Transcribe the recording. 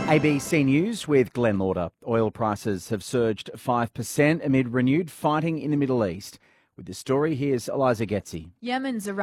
ABC News with Glenn Lauder. Oil prices have surged 5% amid renewed fighting in the Middle East. With the story, here's Eliza Getzi. Yemen's